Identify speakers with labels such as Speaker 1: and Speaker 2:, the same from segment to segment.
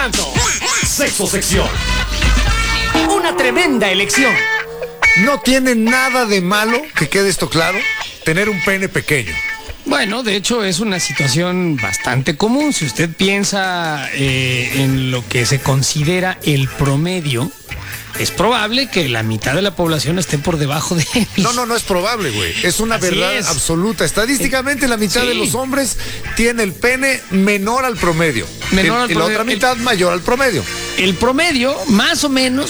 Speaker 1: santo. Sexo sección.
Speaker 2: Una tremenda elección.
Speaker 3: No tiene nada de malo, que quede esto claro, tener un pene pequeño.
Speaker 2: Bueno, de hecho es una situación bastante común. Si usted piensa en lo que se considera el promedio, es probable que la mitad de la población esté por debajo de él.
Speaker 3: No es probable, güey. Es una
Speaker 2: Así
Speaker 3: verdad
Speaker 2: es.
Speaker 3: absoluta. Estadísticamente, la mitad de los hombres tiene el pene menor al promedio.
Speaker 2: Menor al
Speaker 3: y la
Speaker 2: promedio.
Speaker 3: otra mitad mayor al promedio.
Speaker 2: El promedio, más o menos,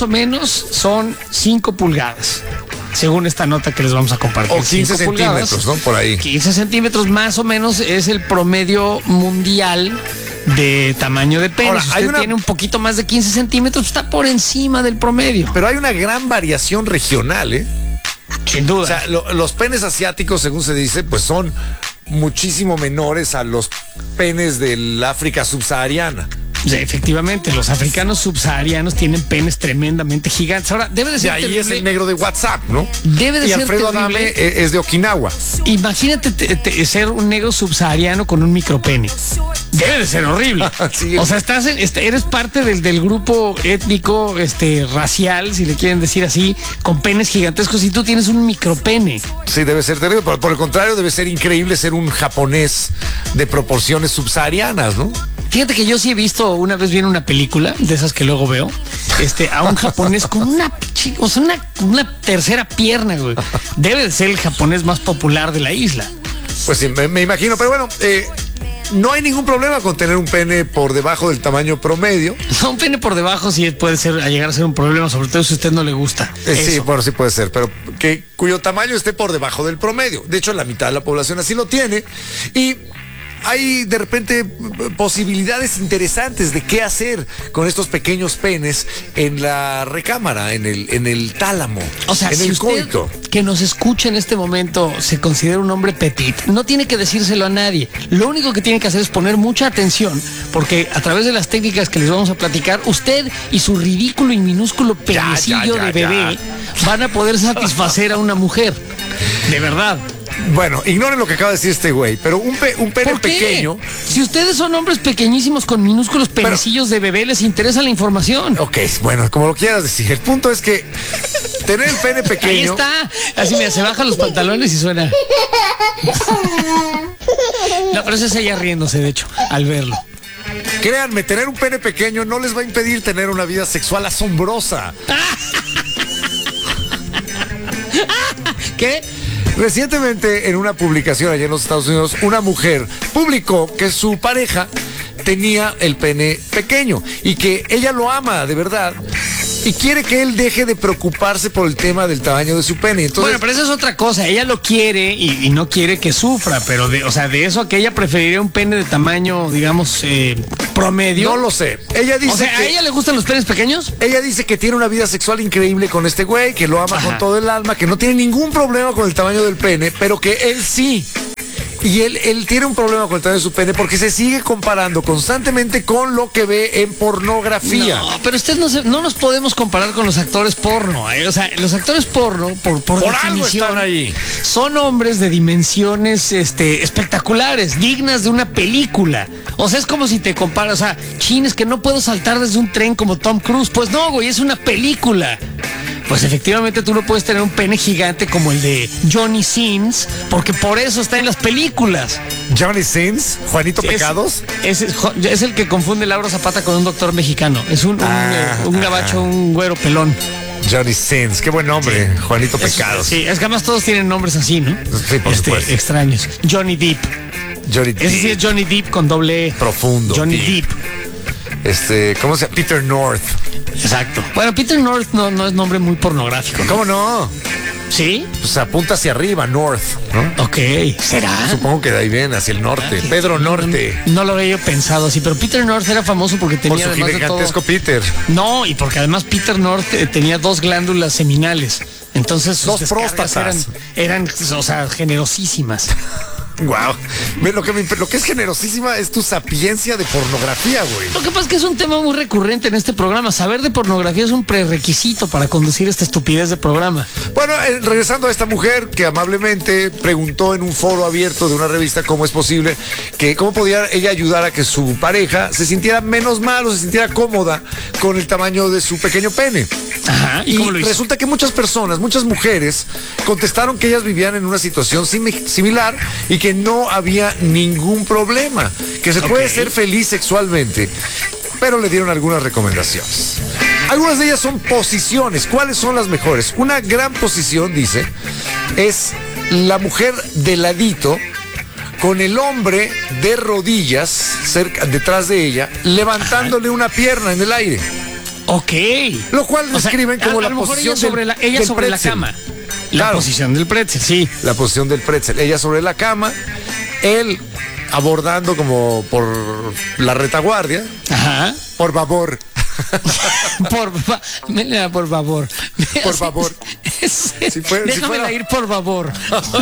Speaker 2: son 5 pulgadas. Según esta nota que les vamos a compartir.
Speaker 3: O 15
Speaker 2: 5 pulgadas,
Speaker 3: centímetros, ¿no? Por ahí.
Speaker 2: 15 centímetros más o menos es el promedio mundial de tamaño de pene.
Speaker 3: Ahora,
Speaker 2: Si
Speaker 3: hay
Speaker 2: usted tiene un poquito más de 15 centímetros, está por encima del promedio.
Speaker 3: Pero hay una gran variación regional, ¿eh?
Speaker 2: Sin duda.
Speaker 3: O sea, los penes asiáticos, según se dice, pues son muchísimo menores a los penes del África subsahariana.
Speaker 2: Sí, efectivamente, los africanos subsaharianos tienen penes tremendamente gigantes. Ahora, debe de
Speaker 3: Y
Speaker 2: ser
Speaker 3: ahí
Speaker 2: terrible.
Speaker 3: es el negro de WhatsApp, ¿no?
Speaker 2: Debe de
Speaker 3: y
Speaker 2: ser
Speaker 3: Alfredo
Speaker 2: terrible.
Speaker 3: Adame es de Okinawa.
Speaker 2: Imagínate ser un negro subsahariano con un micropene. Debe de ser horrible.
Speaker 3: Sí.
Speaker 2: O sea, eres parte del grupo étnico, racial, si le quieren decir así, con penes gigantescos y tú tienes un micropene.
Speaker 3: Sí, debe ser terrible. Por el contrario, debe ser increíble ser un japonés de proporciones subsaharianas, ¿no?
Speaker 2: Fíjate que yo sí he visto, una vez vi en una película, de esas que luego veo, a un japonés con una tercera pierna, güey. Debe de ser el japonés más popular de la isla.
Speaker 3: Pues sí, me imagino. Pero bueno, no hay ningún problema con tener un pene por debajo del tamaño promedio.
Speaker 2: Un pene por debajo sí puede llegar a ser un problema, sobre todo si a usted no le gusta.
Speaker 3: Sí,
Speaker 2: Eso.
Speaker 3: bueno, sí puede ser, pero cuyo tamaño esté por debajo del promedio. De hecho, la mitad de la población así lo tiene. Y hay de repente posibilidades interesantes de qué hacer con estos pequeños penes en la recámara, en el tálamo,
Speaker 2: O sea,
Speaker 3: en
Speaker 2: si
Speaker 3: el
Speaker 2: usted
Speaker 3: coito.
Speaker 2: que nos escucha en este momento se considera un hombre petit, no tiene que decírselo a nadie. Lo único que tiene que hacer es poner mucha atención, porque a través de las técnicas que les vamos a platicar, usted y su ridículo y minúsculo penecillo de bebé van a poder satisfacer a una mujer. De verdad.
Speaker 3: Bueno, ignoren lo que acaba de decir este güey, pero un pene
Speaker 2: ¿Por qué?
Speaker 3: pequeño.
Speaker 2: Si ustedes son hombres pequeñísimos con minúsculos penecillos de bebé, les interesa la información.
Speaker 3: Ok, bueno, como lo quieras decir. El punto es que tener el pene pequeño.
Speaker 2: Ahí está. Así mira, se bajan los pantalones y suena. No, pero esa es ella riéndose, de hecho, al verlo.
Speaker 3: Créanme, tener un pene pequeño no les va a impedir tener una vida sexual asombrosa.
Speaker 2: ¿Qué?
Speaker 3: Recientemente, en una publicación allá en los Estados Unidos, una mujer publicó que su pareja tenía el pene pequeño y que ella lo ama de verdad y quiere que él deje de preocuparse por el tema del tamaño de su pene. Entonces,
Speaker 2: Bueno, pero eso es otra cosa. Ella lo quiere y no quiere que sufra, pero de eso a que ella preferiría un pene de tamaño, digamos, promedio.
Speaker 3: no lo sé. Ella dice
Speaker 2: O sea, ¿a
Speaker 3: que
Speaker 2: ella le gustan los penes pequeños?
Speaker 3: ella dice que tiene una vida sexual increíble con este güey, que lo ama
Speaker 2: Ajá.
Speaker 3: con todo el alma, que no tiene ningún problema con el tamaño del pene, pero que él sí. Y él tiene un problema con el tamaño de su pene porque se sigue comparando constantemente con lo que ve en pornografía.
Speaker 2: No, pero no nos podemos comparar con los actores porno. O sea, los actores porno, por
Speaker 3: algo
Speaker 2: definición,
Speaker 3: están ahí.
Speaker 2: son hombres de dimensiones espectaculares, dignas de una película. O sea, es como si te comparas, o sea, chines que no puedo saltar desde un tren como Tom Cruise. Pues no, güey, es una película. Pues efectivamente tú no puedes tener un pene gigante como el de Johnny Sins, porque por eso está en las películas.
Speaker 3: Johnny Sins, Juanito Pecados.
Speaker 2: Es el que confunde Laura Zapata con un doctor mexicano. Es un gabacho, un güero pelón.
Speaker 3: Johnny Sins, qué buen nombre, Juanito Pecados.
Speaker 2: Sí, es que además todos tienen nombres así, ¿no?
Speaker 3: Sí, por supuesto.
Speaker 2: Extraños. Johnny Depp.
Speaker 3: Johnny
Speaker 2: Ese sí es Johnny Depp con doble E.
Speaker 3: Profundo.
Speaker 2: Johnny
Speaker 3: Deep.
Speaker 2: Depp.
Speaker 3: ¿Cómo se llama? Peter North.
Speaker 2: Exacto. Bueno, Peter North no es nombre muy pornográfico, ¿no?
Speaker 3: ¿Cómo no?
Speaker 2: ¿Sí?
Speaker 3: Pues apunta hacia arriba, North, ¿no?
Speaker 2: Ok, ¿será?
Speaker 3: Supongo que de ahí viene, hacia el norte. Pedro Norte.
Speaker 2: No lo había yo pensado así, pero Peter North era famoso porque
Speaker 3: Por
Speaker 2: tenía
Speaker 3: su
Speaker 2: además de todo...
Speaker 3: gigantesco Peter.
Speaker 2: No, y porque además Peter North tenía 2 glándulas seminales. Entonces sus
Speaker 3: 2
Speaker 2: descargas
Speaker 3: próstatas.
Speaker 2: eran, o sea, generosísimas.
Speaker 3: Wow. Lo que es generosísima es tu sapiencia de pornografía, güey.
Speaker 2: Lo que pasa es que es un tema muy recurrente en este programa. Saber de pornografía es un prerequisito para conducir esta estupidez de programa.
Speaker 3: Bueno, regresando a esta mujer que amablemente preguntó en un foro abierto de una revista cómo es posible, cómo podía ella ayudar a que su pareja se sintiera menos mal o se sintiera cómoda con el tamaño de su pequeño pene.
Speaker 2: Ajá.
Speaker 3: Y
Speaker 2: cómo lo hizo?
Speaker 3: resulta que muchas mujeres, contestaron que ellas vivían en una situación similar y que no había ningún problema, que se puede ser feliz sexualmente, pero le dieron algunas recomendaciones. Algunas de ellas son posiciones. ¿Cuáles son las mejores? Una gran posición, dice, es la mujer de ladito, con el hombre de rodillas detrás de ella, levantándole una pierna en el aire.
Speaker 2: Ok.
Speaker 3: Lo cual describen como la posición
Speaker 2: sobre la cama. La posición del pretzel, sí.
Speaker 3: La posición del pretzel. Ella sobre la cama, él abordando como por la retaguardia.
Speaker 2: Ajá.
Speaker 3: Por favor.
Speaker 2: Por favor.
Speaker 3: Por favor.
Speaker 2: Déjamela ir, por favor.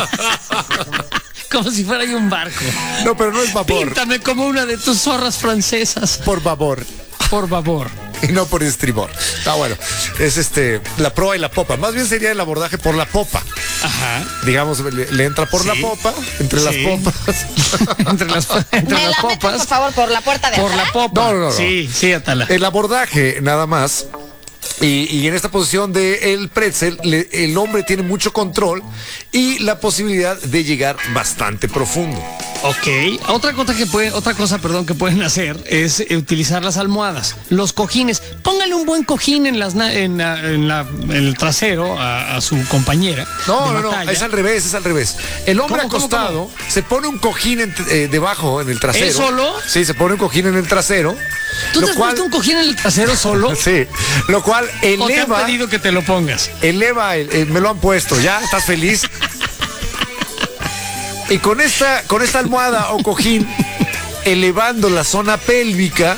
Speaker 2: Como si fuera un barco.
Speaker 3: No, pero no es vapor.
Speaker 2: Píntame como una de tus zorras francesas.
Speaker 3: Por favor.
Speaker 2: Por favor.
Speaker 3: Y no por estribor. Está bueno. Es la proa y la popa. Más bien sería el abordaje por la popa.
Speaker 2: Ajá.
Speaker 3: Digamos, le entra por la popa, entre las popas.
Speaker 2: entre las popas.
Speaker 4: Por favor, por la puerta de atrás.
Speaker 2: Por la popa.
Speaker 3: No.
Speaker 2: Sí, Atala.
Speaker 3: El abordaje, nada más. Y en esta posición de el pretzel, el hombre tiene mucho control y la posibilidad de llegar bastante profundo.
Speaker 2: Ok. Otra cosa que pueden hacer es utilizar las almohadas, los cojines. Póngale un buen cojín en el trasero a su compañera.
Speaker 3: No, es al revés. El hombre acostado se pone un cojín debajo en el trasero.
Speaker 2: ¿Es solo?
Speaker 3: Sí, se pone un cojín en el trasero.
Speaker 2: ¿Tú te has puesto un cojín en el trasero solo?
Speaker 3: Sí, lo cual eleva.
Speaker 2: ¿O te han pedido que te lo pongas?
Speaker 3: Eleva, me lo han puesto, ¿ya? ¿Estás feliz? Y con esta almohada o cojín, elevando la zona pélvica,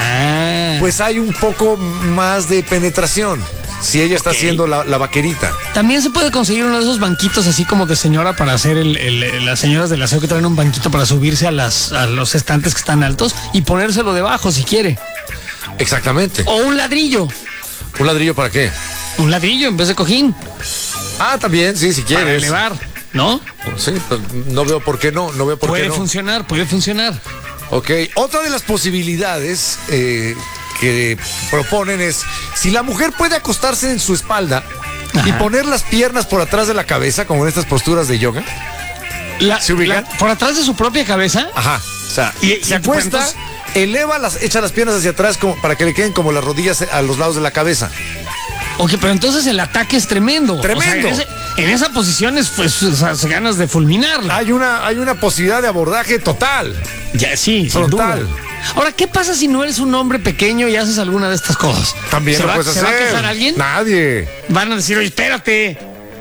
Speaker 3: pues hay un poco más de penetración. Si ella está haciendo la vaquerita.
Speaker 2: También se puede conseguir uno de esos banquitos así como de señora para hacer las señoras del aseo que traen un banquito para subirse a los estantes que están altos y ponérselo debajo si quiere.
Speaker 3: Exactamente.
Speaker 2: O un ladrillo.
Speaker 3: ¿Un ladrillo para qué?
Speaker 2: Un ladrillo en vez de cojín.
Speaker 3: También, sí, si quieres.
Speaker 2: Para elevar, ¿no?
Speaker 3: Sí, pues no veo por qué no. Puede
Speaker 2: puede funcionar.
Speaker 3: Ok. Otra de las posibilidades que proponen es, si la mujer puede acostarse en su espalda y poner las piernas por atrás de la cabeza, como en estas posturas de yoga. ¿Se ubican?
Speaker 2: ¿Por atrás de su propia cabeza?
Speaker 3: Ajá. O sea, se acuesta,
Speaker 2: entonces,
Speaker 3: echa las piernas hacia atrás para que le queden como las rodillas a los lados de la cabeza.
Speaker 2: Ok, pero entonces el ataque es tremendo.
Speaker 3: Tremendo.
Speaker 2: O sea, en esa posición es ganas de fulminarla.
Speaker 3: Hay una posibilidad de abordaje total.
Speaker 2: Ya, sí, sin duda. Ahora, ¿qué pasa si no eres un hombre pequeño y haces alguna de estas cosas?
Speaker 3: También lo puedes hacer.
Speaker 2: ¿Se va a quejar alguien?
Speaker 3: Nadie.
Speaker 2: Van a decir, oye, espérate.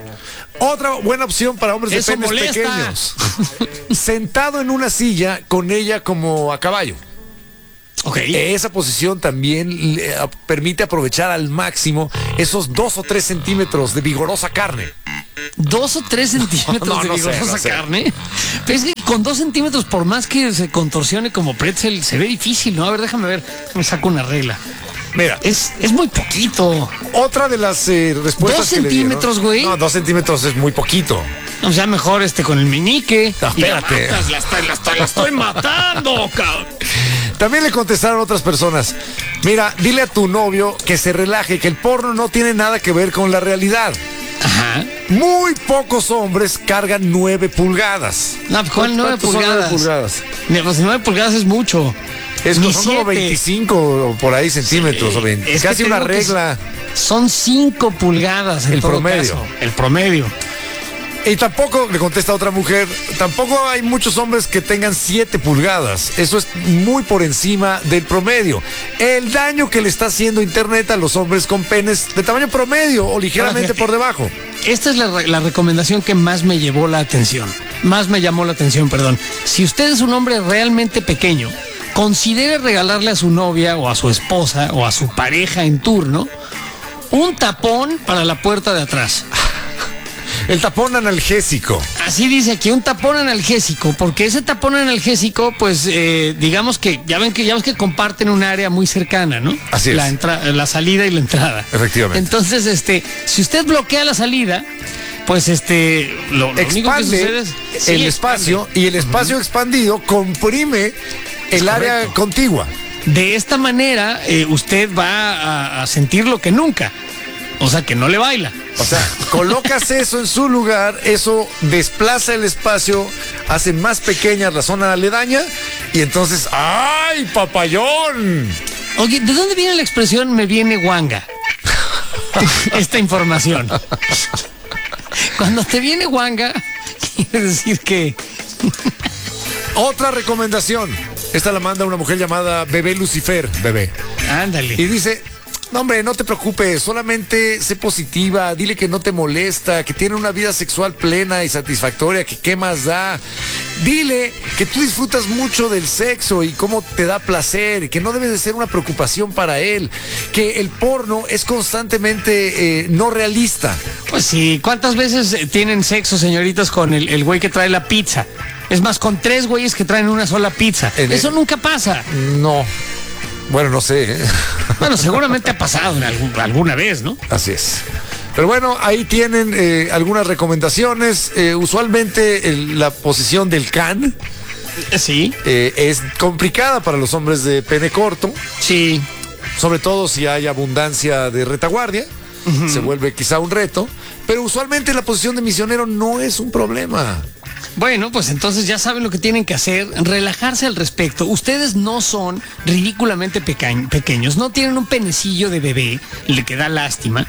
Speaker 3: Otra buena opción para hombres de penes pequeños. Sentado en una silla con ella como a caballo.
Speaker 2: Okay.
Speaker 3: Esa posición también le permite aprovechar al máximo esos 2 o 3 centímetros de vigorosa carne.
Speaker 2: 2 o 3 centímetros de vigorosa carne. Pero es que con 2 centímetros, por más que se contorsione como pretzel, se ve difícil, ¿no? A ver, déjame ver. Me saco una regla.
Speaker 3: Mira,
Speaker 2: es muy poquito.
Speaker 3: Otra de las respuestas
Speaker 2: 2 centímetros, güey.
Speaker 3: No, 2 centímetros es muy poquito.
Speaker 2: O sea, mejor con el meñique.
Speaker 3: No, espérate.
Speaker 2: La estoy matando, cabrón.
Speaker 3: También le contestaron otras personas. Mira, dile a tu novio que se relaje, que el porno no tiene nada que ver con la realidad.
Speaker 2: Ajá.
Speaker 3: Muy pocos hombres cargan 9 pulgadas.
Speaker 2: No, ¿cuál 9 pulgadas?
Speaker 3: 9 pulgadas?
Speaker 2: Pues 9 pulgadas es mucho.
Speaker 3: Son como 25 o por ahí centímetros. Sí, o 20. Es casi una regla.
Speaker 2: Son 5 pulgadas en
Speaker 3: el
Speaker 2: todo
Speaker 3: promedio.
Speaker 2: Caso. El promedio.
Speaker 3: Y tampoco, le contesta otra mujer, tampoco hay muchos hombres que tengan 7 pulgadas. Eso es muy por encima del promedio. El daño que le está haciendo Internet a los hombres con penes de tamaño promedio o ligeramente por debajo.
Speaker 2: Esta es la recomendación que más me llamó la atención. Si usted es un hombre realmente pequeño, considere regalarle a su novia o a su esposa o a su pareja en turno un tapón para la puerta de atrás.
Speaker 3: El tapón analgésico.
Speaker 2: Así dice aquí, un tapón analgésico, porque ese tapón analgésico, pues, digamos que ya ves que comparten un área muy cercana, ¿no?
Speaker 3: Así es.
Speaker 2: La salida y la entrada.
Speaker 3: Efectivamente.
Speaker 2: Entonces, si usted bloquea la salida, pues lo único que sucede es
Speaker 3: el espacio, y el espacio expandido comprime el área contigua.
Speaker 2: De esta manera, usted va a sentir lo que nunca. O sea, que no le baila.
Speaker 3: O sea, colocas eso en su lugar, eso desplaza el espacio, hace más pequeña la zona aledaña y entonces, ¡ay, papayón!
Speaker 2: Oye, ¿de dónde viene la expresión me viene guanga? Esta información. Cuando te viene guanga, quiere decir que...
Speaker 3: Otra recomendación. Esta la manda una mujer llamada Bebé Lucifer, Bebé.
Speaker 2: Ándale.
Speaker 3: Y dice... No, hombre, no te preocupes, solamente sé positiva, dile que no te molesta, que tiene una vida sexual plena y satisfactoria, que qué más da. Dile que tú disfrutas mucho del sexo y cómo te da placer, que no debe de ser una preocupación para él, que el porno es constantemente no realista.
Speaker 2: Pues sí, ¿cuántas veces tienen sexo, señoritas, con el güey que trae la pizza? Es más, con 3 güeyes que traen una sola pizza. Eso nunca pasa.
Speaker 3: No. Bueno, no sé.
Speaker 2: Bueno, seguramente ha pasado alguna vez, ¿no?
Speaker 3: Así es. Pero bueno, ahí tienen algunas recomendaciones. Usualmente la posición del can
Speaker 2: sí
Speaker 3: es complicada para los hombres de pene corto.
Speaker 2: Sí.
Speaker 3: Sobre todo si hay abundancia de retaguardia. Se vuelve quizá un reto. Pero usualmente la posición de misionero no es un problema.
Speaker 2: Bueno, pues entonces ya saben lo que tienen que hacer, relajarse al respecto. Ustedes no son ridículamente pequeños, no tienen un penecillo de bebé, le queda lástima.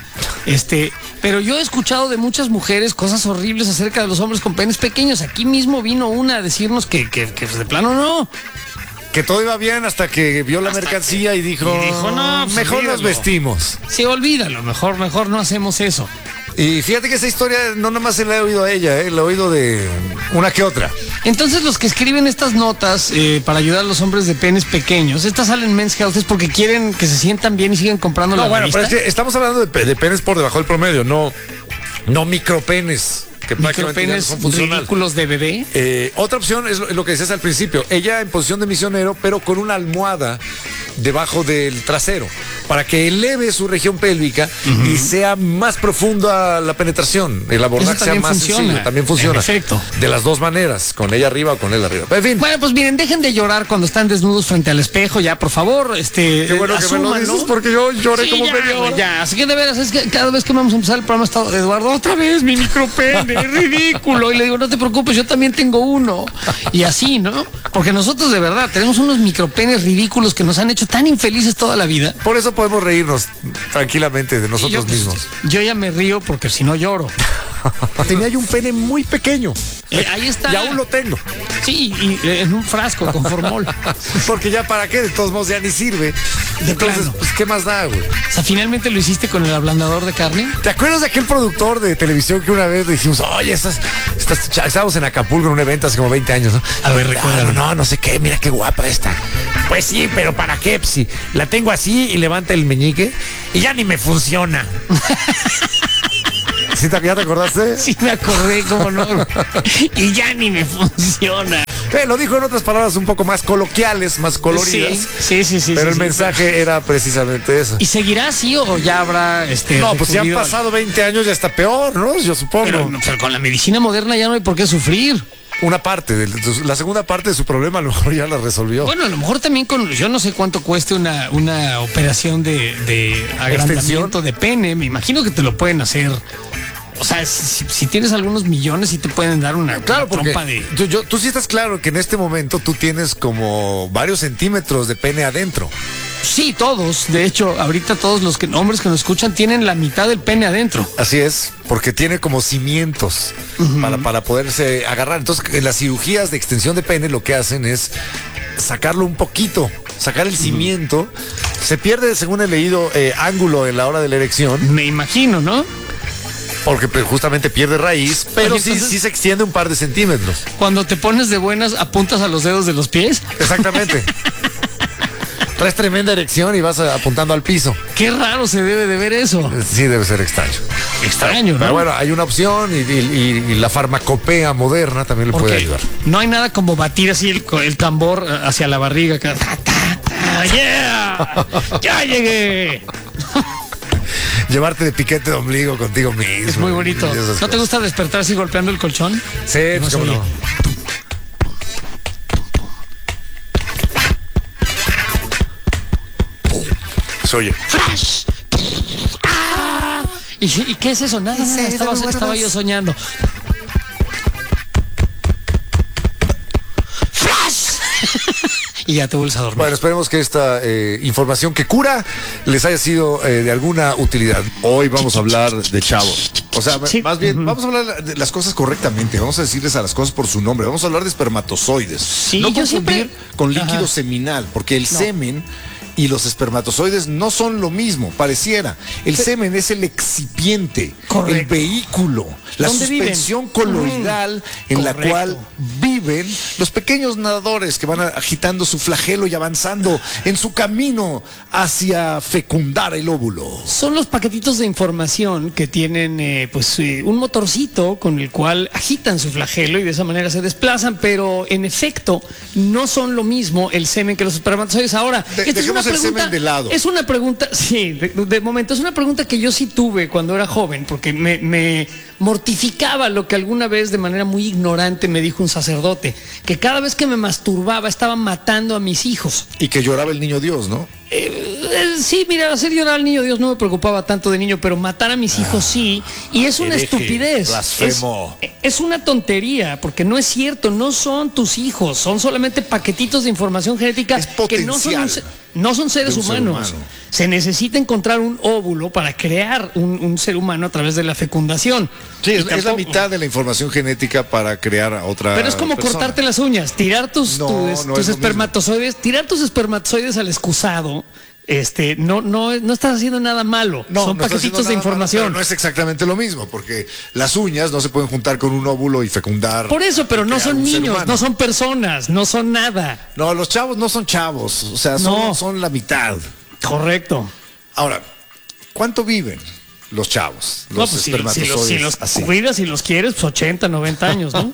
Speaker 2: Pero yo he escuchado de muchas mujeres cosas horribles acerca de los hombres con penes pequeños. Aquí mismo vino una a decirnos que de plano no.
Speaker 3: Que todo iba bien hasta que vio la mercancía y dijo
Speaker 2: no, pues
Speaker 3: mejor
Speaker 2: olvídalo.
Speaker 3: nos vestimos.
Speaker 2: Sí, olvídalo, mejor no hacemos eso.
Speaker 3: Y fíjate que esa historia no nada más se la he oído a ella, la he oído de una que otra.
Speaker 2: Entonces los que escriben estas notas para ayudar a los hombres de penes pequeños, estas salen en Men's Health es porque quieren que se sientan bien y sigan comprando la revista.
Speaker 3: Pero es que estamos hablando de penes por debajo del promedio, no micropenes. Que
Speaker 2: micropenes
Speaker 3: son funcionales.
Speaker 2: Ridículos de bebé.
Speaker 3: Otra opción es lo que decías al principio. Ella en posición de misionero, pero con una almohada debajo del trasero, para que eleve su región pélvica y sea más profunda la penetración. El abordaje sea más sencillo. También funciona.
Speaker 2: Perfecto.
Speaker 3: De las dos maneras, con ella arriba o con él arriba. En fin.
Speaker 2: Bueno, pues miren, dejen de llorar cuando están desnudos frente al espejo, ya, por favor.
Speaker 3: Qué bueno que me lo dices porque yo lloré como media hora.
Speaker 2: Ya, así que de veras, es que cada vez que vamos a empezar el programa está Eduardo, otra vez mi micropene, es ridículo. Y le digo, no te preocupes, yo también tengo uno. Y así, ¿no? Porque nosotros de verdad tenemos unos micropenes ridículos que nos han hecho tan infelices toda la vida.
Speaker 3: Por eso podemos reírnos tranquilamente de nosotros mismos.
Speaker 2: Yo ya me río porque si no lloro.
Speaker 3: Tenía yo un pene muy pequeño.
Speaker 2: Ahí está.
Speaker 3: Y aún lo tengo.
Speaker 2: Sí, y en un frasco con formol.
Speaker 3: Porque ya para qué, de todos modos ya ni sirve. Entonces, pues, ¿qué más da, güey?
Speaker 2: O sea, finalmente lo hiciste con el ablandador de carne.
Speaker 3: ¿Te acuerdas de aquel productor de televisión que una vez le dijimos, oye, estábamos en Acapulco en un evento hace como 20 años, ¿no?
Speaker 2: A ver, recuerda.
Speaker 3: No sé qué, mira qué guapa esta. Pues sí, pero ¿para qué? Pues sí, la tengo así y levanta el meñique y ya ni me funciona. ¿Sí ¿Ya te acordaste?
Speaker 2: Sí, me acordé, cómo no. Y ya ni me funciona.
Speaker 3: Lo dijo en otras palabras un poco más coloquiales, más coloridas.
Speaker 2: Sí.
Speaker 3: Pero el mensaje era precisamente eso.
Speaker 2: ¿Y seguirá así o ya habrá
Speaker 3: No, pues ya han pasado 20 años, ya está peor, ¿no? Yo supongo.
Speaker 2: Pero con la medicina moderna ya no hay por qué sufrir.
Speaker 3: Una parte, la segunda parte de su problema a lo mejor ya la resolvió.
Speaker 2: Bueno, a lo mejor también yo no sé cuánto cueste una operación de agrandamiento de pene. Me imagino que te lo pueden hacer. O sea, si tienes algunos millones, sí te pueden dar una trompa de...
Speaker 3: Tú sí estás claro que en este momento tú tienes como varios centímetros de pene adentro.
Speaker 2: Sí, todos. De hecho, ahorita todos los hombres que nos escuchan tienen la mitad del pene adentro.
Speaker 3: Así es, porque tiene como cimientos para poderse agarrar. Entonces, en las cirugías de extensión de pene lo que hacen es sacarlo un poquito, sacar el cimiento. Se pierde, según he leído, ángulo en la hora de la erección.
Speaker 2: Me imagino, ¿no?
Speaker 3: Porque justamente pierde raíz, pero sí se extiende un par de centímetros.
Speaker 2: Cuando te pones de buenas, apuntas a los dedos de los pies.
Speaker 3: Exactamente. Traes tremenda erección y vas apuntando al piso.
Speaker 2: Qué raro se debe de ver eso.
Speaker 3: Sí, debe ser extraño.
Speaker 2: Extraño, ¿no?
Speaker 3: Pero bueno, hay una opción y la farmacopea moderna también le puede
Speaker 2: Porque
Speaker 3: ayudar.
Speaker 2: no hay nada como batir así el tambor hacia la barriga. ¡Yeah! ¡Ya llegué!
Speaker 3: Llevarte de piquete de ombligo contigo mismo.
Speaker 2: Es muy bonito. ¿No te gusta despertar así golpeando el colchón?
Speaker 3: Sí, pues cómo no. Se oye.
Speaker 2: ¡Flash! ¡Ah! ¿Y qué es eso? Nada,
Speaker 3: Sí,
Speaker 2: estaba yo soñando. ¡Flash! Y ya te vuelves a dormir.
Speaker 3: Bueno, esperemos que esta información que cura les haya sido de alguna utilidad.
Speaker 4: Hoy vamos a hablar de chavos.
Speaker 3: O sea,
Speaker 2: Sí.
Speaker 3: más bien, vamos a hablar de las cosas correctamente. Vamos a decirles a las cosas por su nombre. Vamos a hablar de espermatozoides.
Speaker 2: Sí,
Speaker 3: no
Speaker 2: yo
Speaker 3: confundir
Speaker 2: siempre-
Speaker 3: con líquido
Speaker 2: Ajá.
Speaker 3: seminal, porque el semen y los espermatozoides no son lo mismo, pareciera. El semen es el excipiente,
Speaker 2: Correcto.
Speaker 3: el vehículo, la
Speaker 2: ¿Dónde viven?
Speaker 3: suspensión coloidal en la
Speaker 2: Correcto.
Speaker 3: cual viven los pequeños nadadores que van agitando su flagelo y avanzando en su camino hacia fecundar el óvulo.
Speaker 2: Son los paquetitos de información que tienen un motorcito con el cual agitan su flagelo y de esa manera se desplazan, pero en efecto no son lo mismo el semen que los espermatozoides. Ahora, esta es una
Speaker 3: Dejemos el semen de lado.
Speaker 2: Es una pregunta, sí, de momento es una pregunta que yo sí tuve cuando era joven, porque me mortificaba lo que alguna vez de manera muy ignorante me dijo un sacerdote, que cada vez que me masturbaba estaba matando a mis hijos.
Speaker 3: Y que lloraba el niño Dios, ¿no?
Speaker 2: Sí, mira, hacer llorar al niño Dios no me preocupaba tanto de niño, pero matar a mis hijos sí, y es una
Speaker 3: hereje,
Speaker 2: estupidez.
Speaker 3: blasfemo.
Speaker 2: Es una tontería, porque no es cierto, no son tus hijos, son solamente paquetitos de información genética
Speaker 3: Es
Speaker 2: que no son,
Speaker 3: potencial
Speaker 2: no son seres
Speaker 3: de un ser
Speaker 2: humanos.
Speaker 3: humano.
Speaker 2: Se necesita encontrar un óvulo para crear un ser humano a través de la fecundación.
Speaker 3: Sí,
Speaker 2: Y
Speaker 3: es la
Speaker 2: tampoco-
Speaker 3: mitad de la información genética para crear a otra
Speaker 2: Pero es como
Speaker 3: persona.
Speaker 2: cortarte las uñas, tirar tus
Speaker 3: No es lo
Speaker 2: espermatozoides, tirar tus espermatozoides al excusado. No estás haciendo nada malo.
Speaker 3: No,
Speaker 2: son
Speaker 3: no está
Speaker 2: paquetitos
Speaker 3: haciendo
Speaker 2: de
Speaker 3: nada malo,
Speaker 2: información.
Speaker 3: pero no es exactamente lo mismo, porque las uñas no se pueden juntar con un óvulo y fecundar.
Speaker 2: Por eso, pero no
Speaker 3: crear
Speaker 2: son
Speaker 3: un ser
Speaker 2: niños,
Speaker 3: humano.
Speaker 2: no son personas, no son nada.
Speaker 3: No, los chavos no son chavos, o sea,
Speaker 2: No.
Speaker 3: son la mitad.
Speaker 2: Correcto.
Speaker 3: Ahora, ¿cuánto viven los chavos? Los
Speaker 2: No, pues
Speaker 3: espermatozoides.
Speaker 2: si los
Speaker 3: así.
Speaker 2: cuidas y los quieres, pues 80, 90 años, ¿no?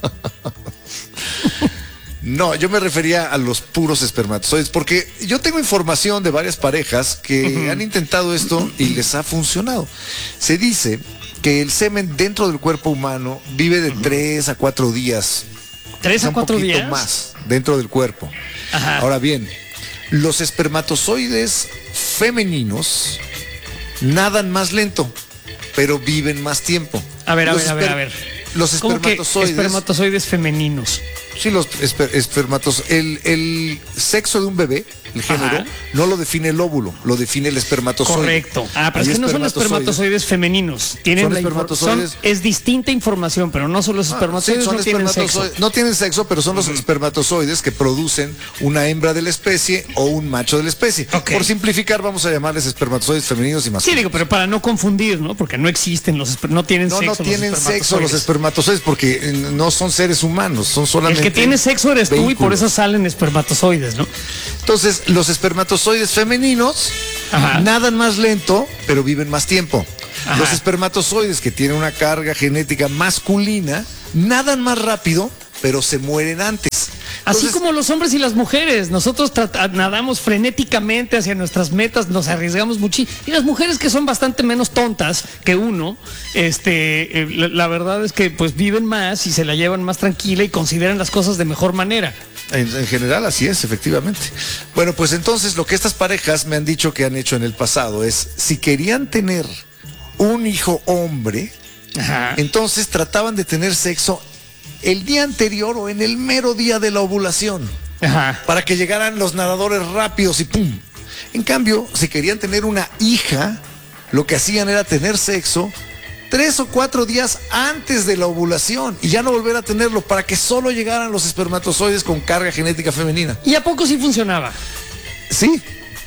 Speaker 3: No, yo me refería a los puros espermatozoides, porque yo tengo información de varias parejas que han intentado esto y les ha funcionado. Se dice que el semen dentro del cuerpo humano vive de 3 a 4 días.
Speaker 2: 3 a
Speaker 3: Un
Speaker 2: 4
Speaker 3: poquito
Speaker 2: días.
Speaker 3: más dentro del cuerpo.
Speaker 2: Ajá.
Speaker 3: Ahora bien, los espermatozoides femeninos nadan más lento, pero viven más tiempo.
Speaker 2: A ver.
Speaker 3: Los
Speaker 2: ¿Cómo que
Speaker 3: espermatozoides.
Speaker 2: espermatozoides femeninos?
Speaker 3: Sí, los espermatozoides. El sexo de un bebé, el género,
Speaker 2: Ajá.
Speaker 3: no lo define el óvulo, lo define el espermatozoide.
Speaker 2: Correcto. Pero es
Speaker 3: Hay
Speaker 2: que no son espermatozoides femeninos. Tienen
Speaker 3: Son
Speaker 2: la
Speaker 3: espermatozoides.
Speaker 2: es distinta información, pero no solo los espermatozoides
Speaker 3: Sí, son
Speaker 2: no tienen sexo.
Speaker 3: espermatozoides. No tienen sexo, pero son los espermatozoides que producen una hembra de la especie o un macho de la especie.
Speaker 2: Ok.
Speaker 3: Por simplificar, vamos a llamarles espermatozoides femeninos y
Speaker 2: Sí,
Speaker 3: masculinos.
Speaker 2: digo, pero para no confundir, ¿no? Porque no existen no tienen
Speaker 3: No,
Speaker 2: sexo.
Speaker 3: no tienen sexo los espermatozoides porque no son seres humanos, son
Speaker 2: El
Speaker 3: solamente.
Speaker 2: que tiene sexo eres tú y por
Speaker 3: vehículos.
Speaker 2: eso salen espermatozoides, ¿no?
Speaker 3: Entonces, los espermatozoides femeninos
Speaker 2: Ajá.
Speaker 3: nadan más lento, pero viven más tiempo.
Speaker 2: Ajá.
Speaker 3: Los espermatozoides que tienen una carga genética masculina nadan más rápido, pero se mueren antes.
Speaker 2: Así
Speaker 3: Entonces,
Speaker 2: como los hombres y las mujeres, nosotros nadamos frenéticamente hacia nuestras metas, nos arriesgamos muchísimo. Y las mujeres que son bastante menos tontas que uno, la verdad es que pues viven más y se la llevan más tranquila y consideran las cosas de mejor manera.
Speaker 3: En general así es, efectivamente. Bueno, pues entonces lo que estas parejas me han dicho que han hecho en el pasado es, si querían tener un hijo hombre,
Speaker 2: Ajá.
Speaker 3: entonces trataban de tener sexo el día anterior o en el mero día de la ovulación,
Speaker 2: Ajá.
Speaker 3: para que llegaran los nadadores rápidos y ¡pum! En cambio, si querían tener una hija, lo que hacían era tener sexo 3 o 4 días antes de la ovulación y ya no volver a tenerlo para que solo llegaran los espermatozoides con carga genética femenina.
Speaker 2: ¿Y a poco sí funcionaba?
Speaker 3: Sí,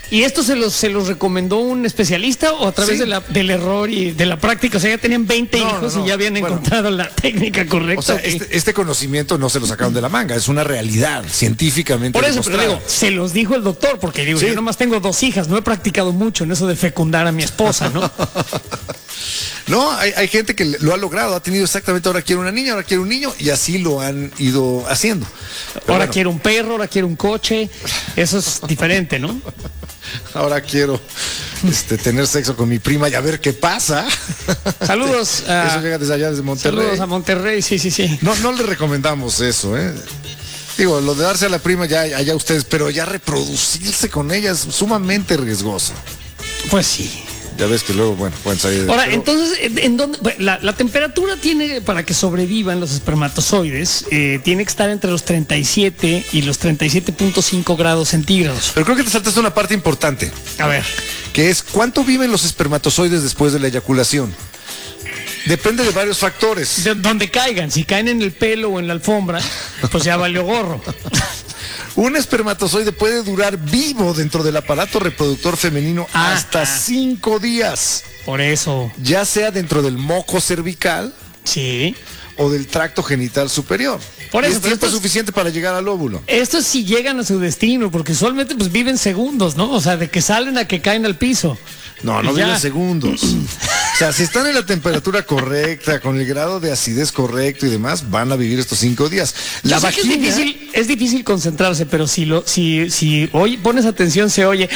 Speaker 2: ¿Y esto se los recomendó un especialista o a través
Speaker 3: Sí.
Speaker 2: del error y de la práctica? O sea, ya tenían 20
Speaker 3: No,
Speaker 2: hijos
Speaker 3: no, no.
Speaker 2: y ya habían
Speaker 3: Bueno.
Speaker 2: encontrado la técnica correcta.
Speaker 3: O sea,
Speaker 2: ¿ok?
Speaker 3: este conocimiento no se lo sacaron de la manga, es una realidad científicamente
Speaker 2: Por eso, pero
Speaker 3: demostrada.
Speaker 2: digo, se los dijo el doctor, porque digo,
Speaker 3: Sí.
Speaker 2: yo nomás tengo 2 hijas, no he practicado mucho en eso de fecundar a mi esposa, ¿no?
Speaker 3: No, hay gente que lo ha logrado, ha tenido exactamente, ahora quiero una niña, ahora quiero un niño, y así lo han ido haciendo. Pero
Speaker 2: Ahora
Speaker 3: bueno,
Speaker 2: quiero un perro, ahora quiero un coche, eso es diferente, ¿no?
Speaker 3: ahora quiero tener sexo con mi prima y a ver qué pasa.
Speaker 2: Saludos a,
Speaker 3: Eso llega desde allá, desde Monterrey.
Speaker 2: saludos a Monterrey, sí.
Speaker 3: No le recomendamos eso, ¿eh? Digo, lo de darse a la prima ya allá ustedes, pero ya reproducirse con ella es sumamente riesgoso.
Speaker 2: Pues sí.
Speaker 3: Ya ves que luego, bueno, pueden salir de...
Speaker 2: Ahora,
Speaker 3: pero-
Speaker 2: entonces, ¿en dónde? Bueno, la temperatura tiene, para que sobrevivan los espermatozoides, tiene que estar entre los 37 y los 37.5 grados centígrados.
Speaker 3: Pero creo que te saltaste una parte importante,
Speaker 2: A ver.
Speaker 3: que es ¿cuánto viven los espermatozoides después de la eyaculación? Depende de varios factores.
Speaker 2: De donde caigan, si caen en el pelo o en la alfombra, pues ya valió gorro.
Speaker 3: Un espermatozoide puede durar vivo dentro del aparato reproductor femenino hasta 5 días,
Speaker 2: Por eso,
Speaker 3: ya sea dentro del moco cervical
Speaker 2: sí.
Speaker 3: o del tracto genital superior.
Speaker 2: Por
Speaker 3: Y
Speaker 2: eso,
Speaker 3: es
Speaker 2: pero
Speaker 3: tiempo
Speaker 2: esto es-
Speaker 3: suficiente para llegar al óvulo.
Speaker 2: Esto es si llegan a su destino, porque usualmente pues viven segundos, ¿no? O sea, de que salen a que caen al piso.
Speaker 3: No, no
Speaker 2: Y ya.
Speaker 3: viven segundos. O sea, si están en la temperatura correcta, con el grado de acidez correcto y demás, van a vivir estos 5 días. La
Speaker 2: Yo sé que
Speaker 3: vagina...
Speaker 2: es difícil concentrarse, pero si hoy pones atención se oye.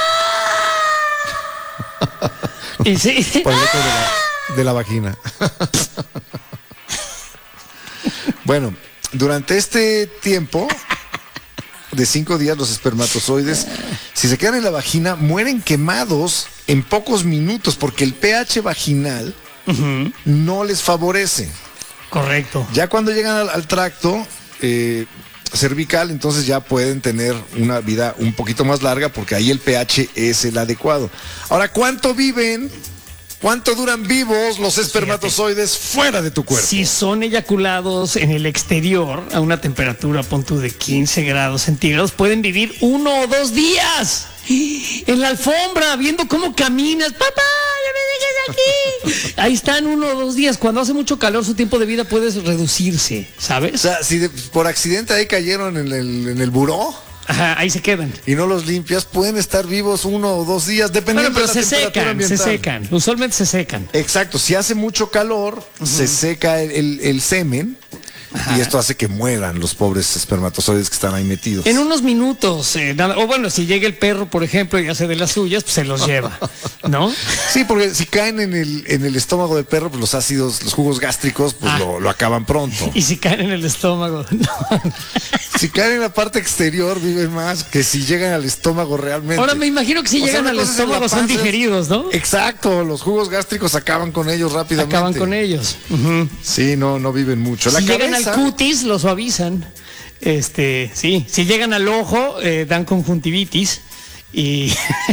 Speaker 2: ¡Ah! Y sí.
Speaker 3: Por el eco de la vagina. Bueno, durante este tiempo de 5 días los espermatozoides, si se quedan en la vagina, mueren quemados en pocos minutos porque el pH vaginal no les favorece.
Speaker 2: Correcto.
Speaker 3: Ya cuando llegan al tracto cervical, entonces ya pueden tener una vida un poquito más larga porque ahí el pH es el adecuado. Ahora, ¿cuánto viven? ¿Cuánto duran vivos los espermatozoides fuera de tu cuerpo?
Speaker 2: Si son eyaculados en el exterior a una temperatura, pon tú, de 15 grados centígrados, pueden vivir 1 o 2 días en la alfombra, viendo cómo caminas. ¡Papá, no me dejes aquí! Ahí están 1 o 2 días. Cuando hace mucho calor, su tiempo de vida puede reducirse,
Speaker 3: O
Speaker 2: ¿sabes?
Speaker 3: sea, si por accidente ahí cayeron en el buró
Speaker 2: Ajá, ahí se quedan.
Speaker 3: y no los limpias, pueden estar vivos 1 o 2 días,
Speaker 2: Bueno,
Speaker 3: dependiendo
Speaker 2: pero
Speaker 3: de la
Speaker 2: se
Speaker 3: temperatura
Speaker 2: secan,
Speaker 3: ambiental.
Speaker 2: se secan. Usualmente se secan.
Speaker 3: Exacto, si hace mucho calor, se seca el semen y esto hace que mueran los pobres espermatozoides que están ahí metidos.
Speaker 2: En unos minutos, o bueno, si llega el perro, por ejemplo, y hace de las suyas, pues se los lleva, ¿no?
Speaker 3: Sí, porque si caen en el estómago del perro, pues los ácidos, los jugos gástricos, pues lo acaban pronto.
Speaker 2: Y si caen en el estómago. No.
Speaker 3: Si caen en la parte exterior, viven más que si llegan al estómago realmente.
Speaker 2: Ahora me imagino que si
Speaker 3: O sea,
Speaker 2: llegan
Speaker 3: una
Speaker 2: al
Speaker 3: cosa es en la
Speaker 2: estómago son
Speaker 3: panza.
Speaker 2: digeridos, ¿no?
Speaker 3: Exacto, los jugos gástricos acaban con ellos rápidamente.
Speaker 2: Acaban con ellos. Ujú.
Speaker 3: Sí, no viven mucho. La
Speaker 2: Si llegan al
Speaker 3: cabeza-
Speaker 2: cutis, lo suavizan. Sí. Si llegan al ojo, dan conjuntivitis. Y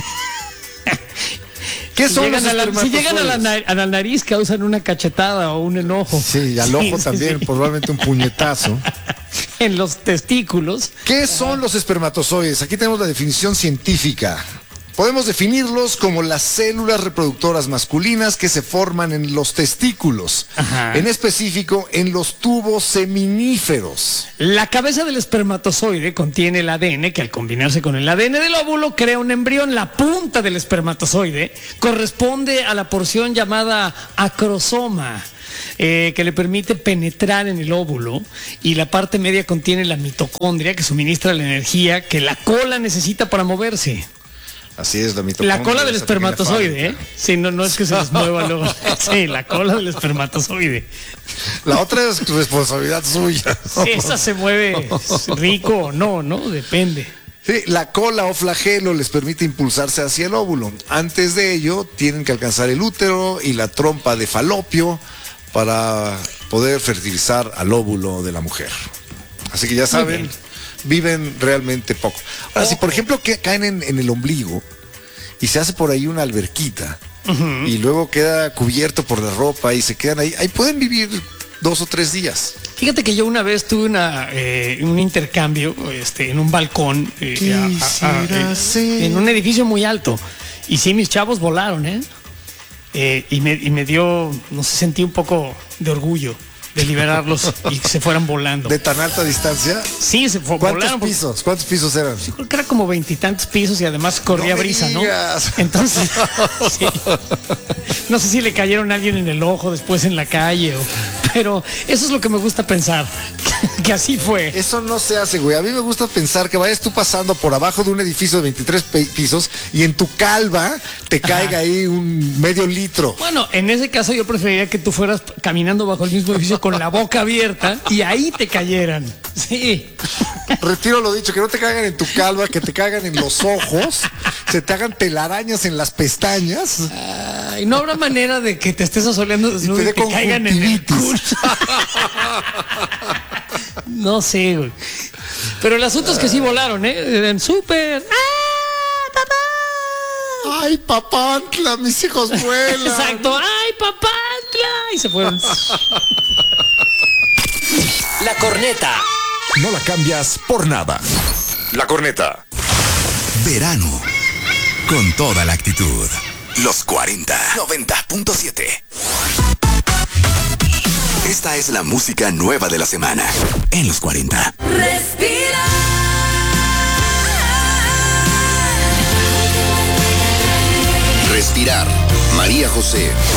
Speaker 3: ¿Qué son los
Speaker 2: si llegan a la nariz, causan una cachetada o un enojo.
Speaker 3: Sí, y al ojo también,
Speaker 2: sí.
Speaker 3: probablemente un puñetazo.
Speaker 2: En los testículos.
Speaker 3: ¿Qué son los espermatozoides? Aquí tenemos la definición científica. Podemos definirlos como las células reproductoras masculinas que se forman en los testículos,
Speaker 2: Ajá.
Speaker 3: en específico en los tubos seminíferos.
Speaker 2: La cabeza del espermatozoide contiene el ADN que al combinarse con el ADN del óvulo crea un embrión. La punta del espermatozoide corresponde a la porción llamada acrosoma, que le permite penetrar en el óvulo, y la parte media contiene la mitocondria que suministra la energía que la cola necesita para moverse.
Speaker 3: Así es, la mitocondria.
Speaker 2: La cola del
Speaker 3: esa pequeña
Speaker 2: espermatozoide, ¿eh?
Speaker 3: fábrica.
Speaker 2: Sí, no es que se les mueva luego. Sí, la cola del espermatozoide.
Speaker 3: La otra es responsabilidad suya.
Speaker 2: Si esa se mueve rico o no, ¿no? Depende.
Speaker 3: Sí, la cola o flagelo les permite impulsarse hacia el óvulo. Antes de ello, tienen que alcanzar el útero y la trompa de falopio para poder fertilizar al óvulo de la mujer. Así que ya saben,
Speaker 2: bien.
Speaker 3: viven realmente poco. Ahora, si por ejemplo caen en el ombligo y se hace por ahí una alberquita y luego queda cubierto por la ropa y se quedan ahí pueden vivir 2 o 3 días.
Speaker 2: Fíjate que yo una vez tuve un intercambio en un balcón en un edificio muy alto. Y sí, mis chavos volaron, y me dio, no sé, sentí un poco de orgullo de liberarlos y que se fueran volando.
Speaker 3: ¿De tan alta distancia?
Speaker 2: Sí, volaron.
Speaker 3: ¿Cuántos pisos eran?
Speaker 2: Sí, creo que era como 20 y tantos pisos y además corría brisa, ¿no? Entonces, sí. No sé si le cayeron a alguien en el ojo después en la calle, pero eso es lo que me gusta pensar, que así fue.
Speaker 3: Eso no se hace, güey. A mí me gusta pensar que vayas tú pasando por abajo de un edificio de 23 pisos y en tu calva te caiga ahí un medio litro.
Speaker 2: Bueno, en ese caso yo preferiría que tú fueras caminando bajo el mismo edificio con la boca abierta y ahí te cayeran. Sí.
Speaker 3: Retiro lo dicho, que no te caigan en tu calva, que te caigan en los ojos, se te hagan telarañas en las pestañas.
Speaker 2: Y no habrá manera de que te estés asoleando desnudo y te caigan en el culo. No sé, güey. Pero el asunto es que sí volaron, eran súper. ¡Ah, papá!
Speaker 3: ¡Ay, papantla! Mis hijos vuelan.
Speaker 2: Exacto. ¡Ay, papantla! Y se fueron.
Speaker 1: La corneta.
Speaker 5: No la cambias por nada.
Speaker 1: La corneta.
Speaker 5: Verano. Con toda la actitud. Los 40. 90.7. Esta es la música nueva de la semana. En los 40.
Speaker 6: Respira.
Speaker 5: Respirar. María José.